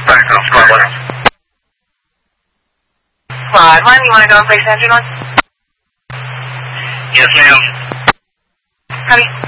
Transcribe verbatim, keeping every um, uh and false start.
Squad one. Squad one, you want to go and place entry one? Yes, ma'am. Copy.